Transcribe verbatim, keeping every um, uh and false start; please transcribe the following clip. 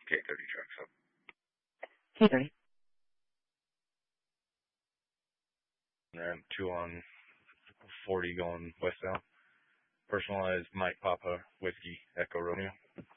K thirty tracks up. K thirty. And two on forty going westbound. Personalized Mike Papa Whiskey Echo Romeo.